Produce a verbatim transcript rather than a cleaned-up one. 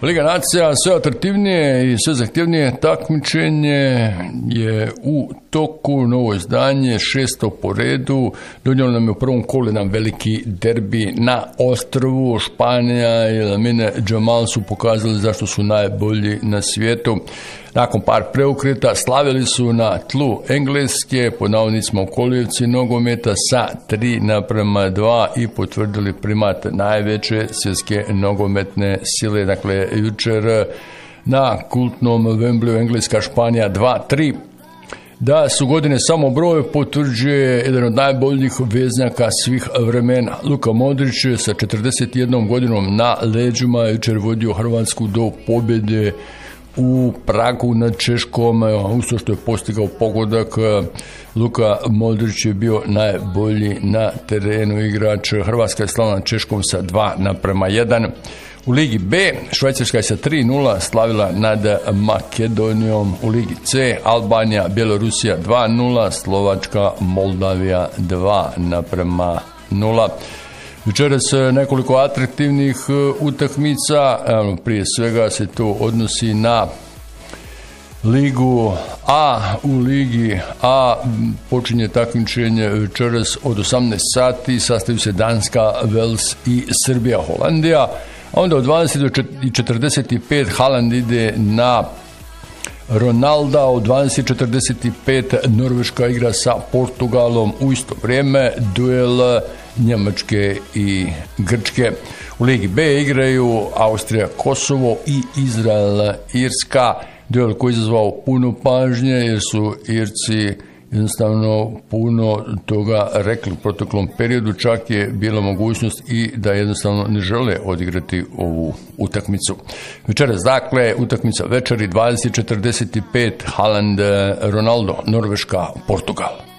Liga nacija, sve atraktivnije i sve zahtjevnije takmičenje je u toku, novo izdanje, šesto po redu. Donijelo nam je u prvom kolu jedan veliki derbi na ostrvu. Španija i Lamine Jamal su pokazali zašto su najbolji na svijetu. Nakon par preukreta slavili su na tlu Engleske, pod navodnicima u kolijevci nogometa sa tri naprema dva i potvrdili primat najveće svjetske nogometne sile. Dakle, jučer na kultnom Wembleyu Engleska Španija dva tri. Da su godine samo broj, potvrđuje jedan od najboljih veznjaka svih vremena. Luka Modrić je sa četrdeset jednom godinom na leđima jučer vodio Hrvatsku do pobjede u Pragu nad Češkom. Usto što je postigao pogodak, Luka Modrić je bio najbolji na terenu igrač. Hrvatska je slavila nad Češkom sa dva naprema jedan. U Ligi B Švajcarska je sa tri nula slavila nad Makedonijom. U Ligi C Albanija, Bjelorusija dva nula, Slovačka, Moldavija dva naprema nula. Večeras nekoliko atraktivnih utakmica, prije svega se to odnosi na Ligu A. U Ligi A počinje takmičenje večeras od osamnaest sati, sastavi se Danska, Vels i Srbija, Holandija. A onda od dvadeset do četrdeset pet Haaland ide na Ronalda, od dvadeset četrdeset pet Norveška igra sa Portugalom, u isto vrijeme duel Njemačke i Grčke. U Ligi B igraju Austrija, Kosovo i Izrael, Irska. Duel koji je izazvao puno pažnje jer su Irci jednostavno puno toga rekli u proteklom periodu, čak je bila mogućnost i da jednostavno ne žele odigrati ovu utakmicu. Večeras dakle utakmica večeri dvadeset četrdeset pet Haaland, Ronaldo, Norveška, Portugal.